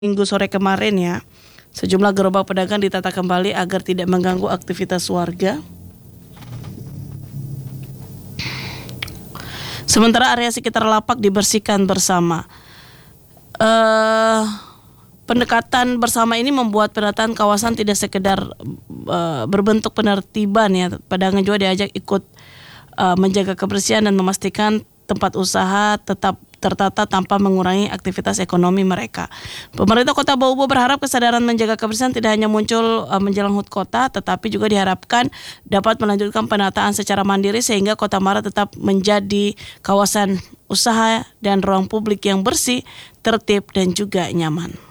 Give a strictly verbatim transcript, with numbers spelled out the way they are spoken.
Minggu sore kemarin ya, sejumlah gerobak pedagang ditata kembali agar tidak mengganggu aktivitas warga. Sementara area sekitar lapak dibersihkan bersama. Uh, pendekatan bersama ini membuat penataan kawasan tidak sekedar uh, berbentuk penertiban ya. Pedagang juga diajak ikut uh, menjaga kebersihan dan memastikan tempat usaha tetap tertata tanpa mengurangi aktivitas ekonomi mereka. Pemerintah Kota Bau-Bau berharap kesadaran menjaga kebersihan tidak hanya muncul uh, menjelang H U T kota, tetapi juga diharapkan dapat melanjutkan penataan secara mandiri sehingga Kota Mara tetap menjadi kawasan usaha dan ruang publik yang bersih, tertib dan juga nyaman.